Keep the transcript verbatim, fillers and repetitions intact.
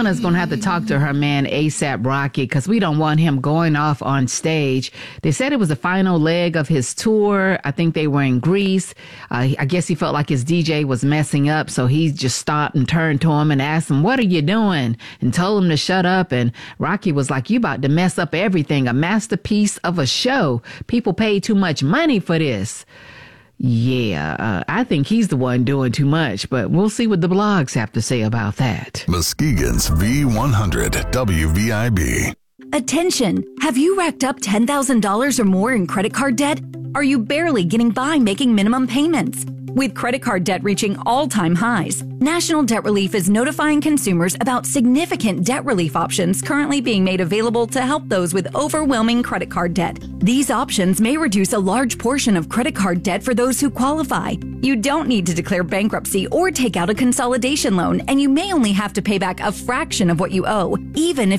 Rihanna's going to have to talk to her man ASAP Rocky because we don't want him going off on stage. They said it was the final leg of his tour. I think they were in Greece. Uh, I guess he felt like his D J was messing up, so he just stopped and turned to him and asked him, "What are you doing?" and told him to shut up. And Rocky was like, "You about to mess up everything. A masterpiece of a show. People paid too much money for this." Yeah, uh, I think he's the one doing too much, but we'll see what the blogs have to say about that. Muskegon's V one hundred W V I B. Attention! Have you racked up ten thousand dollars or more in credit card debt? Are you barely getting by making minimum payments? With credit card debt reaching all-time highs, National Debt Relief is notifying consumers about significant debt relief options currently being made available to help those with overwhelming credit card debt. These options may reduce a large portion of credit card debt for those who qualify. You don't need to declare bankruptcy or take out a consolidation loan, and you may only have to pay back a fraction of what you owe, even if